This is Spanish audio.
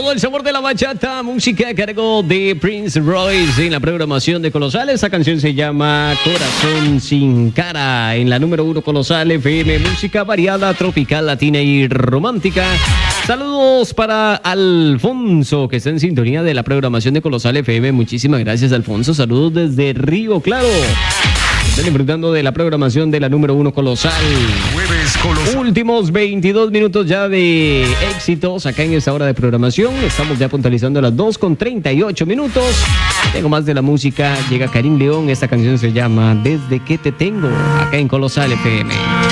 todo el sabor de la bachata, música a cargo de Prince Royce en la programación de Colosal. Esta canción se llama Corazón sin cara. En la número 1 Colosal FM, música variada, tropical, latina y romántica. Saludos para Alfonso, que está en sintonía de la programación de Colosal FM. Muchísimas gracias, Alfonso. Saludos desde Río Claro. Están disfrutando de la programación de la número 1 Colosal. Últimos 22 minutos ya de éxitos acá en esta hora de programación. Estamos ya puntualizando las 2:38 minutos. Tengo más de la música. Llega Karim León. Esta canción se llama Desde que te tengo, acá en Colosal FM.